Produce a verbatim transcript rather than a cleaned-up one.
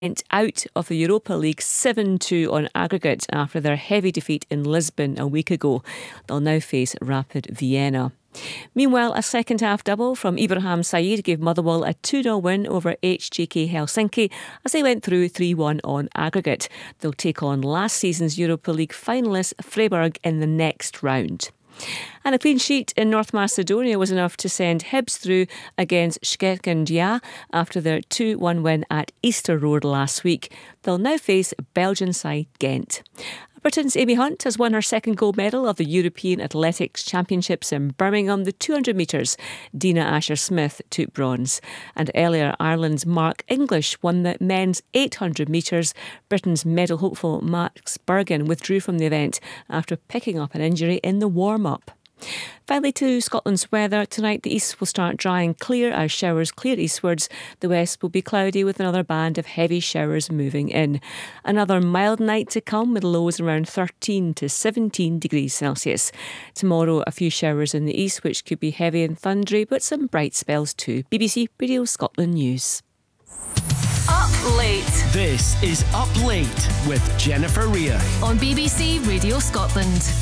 out of the Europa League seven two on aggregate after their heavy defeat in Lisbon a week ago. They'll now face Rapid Vienna. Meanwhile, a second-half double from Ibrahim Said gave Motherwell a two nil win over H J K Helsinki as they went through three one on aggregate. They'll take on last season's Europa League finalists Freiburg in the next round. And a clean sheet in North Macedonia was enough to send Hibs through against Shkirkandja after their two one win at Easter Road last week. They'll now face Belgian side Ghent. Britain's Amy Hunt has won her second gold medal of the European Athletics Championships in Birmingham, the two hundred metres. Dina Asher-Smith took bronze. And earlier, Ireland's Mark English won the men's eight hundred metres. Britain's medal hopeful Max Bergin withdrew from the event after picking up an injury in the warm-up. Finally, to Scotland's weather. Tonight the east will start dry and clear as showers clear eastwards. The west will be cloudy with another band of heavy showers moving in. Another mild night to come with lows around thirteen to seventeen degrees Celsius. Tomorrow a few showers in the east which could be heavy and thundery, but some bright spells too. B B C Radio Scotland News. Up Late. This is Up Late with Jennifer Rea on B B C Radio Scotland.